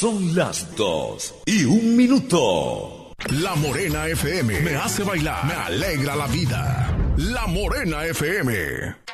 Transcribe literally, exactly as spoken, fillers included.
Son las dos y un minuto. La Morena F M me hace bailar, me alegra la vida. La Morena F M.